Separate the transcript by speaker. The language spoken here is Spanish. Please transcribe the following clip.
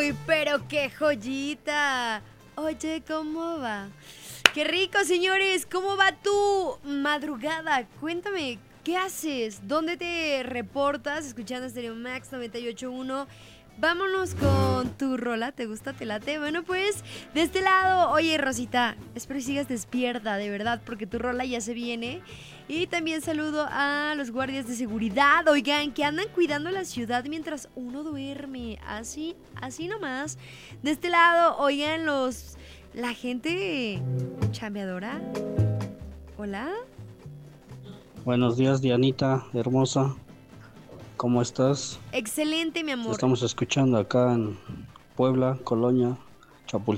Speaker 1: Uy, pero qué joyita. Oye, ¿cómo va? Qué rico, señores. ¿Cómo va tu madrugada? Cuéntame, ¿qué haces? ¿Dónde te reportas? Escuchando Stereo Max 98.1. Vámonos con tu rola. ¿Te gusta? ¿Te late? Bueno, pues, de este lado, oye, Rosita, espero que sigas despierta, de verdad, porque tu rola ya se viene. Y también saludo a los guardias de seguridad, oigan, que andan cuidando la ciudad mientras uno duerme. Así nomás. De este lado, oigan, la gente chambeadora. Hola.
Speaker 2: Buenos días, Dianita, hermosa. ¿Cómo estás?
Speaker 1: Excelente, mi
Speaker 2: Te
Speaker 1: amor.
Speaker 2: estamos escuchando acá en Puebla, Colonia, Chapultepec.